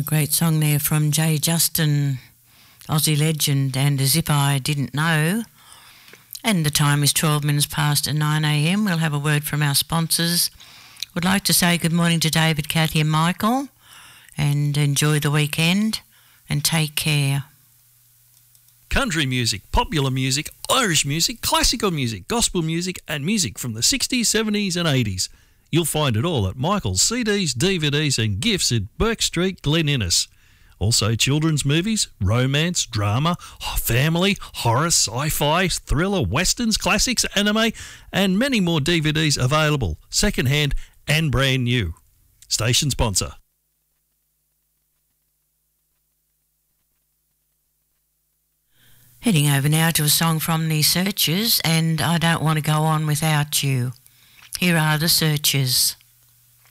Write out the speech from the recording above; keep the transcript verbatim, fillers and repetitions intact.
Great song there from Jay Justin, Aussie legend, and As If I Didn't Know. And the time is twelve minutes past nine a m. We'll have a word from our sponsors. Would like to say good morning to David, Kathy and Michael, and enjoy the weekend and take care. Country music, popular music, Irish music, classical music, gospel music and music from the sixties, seventies and eighties. You'll find it all at Michael's C Ds, D V Ds and gifts at Burke Street, Glen Innes. Also children's movies, romance, drama, family, horror, sci-fi, thriller, westerns, classics, anime and many more D V Ds available, second-hand and brand new. Station sponsor. Heading over now to a song from the Searchers, and I Don't Want to Go On Without You. Here are the Searchers.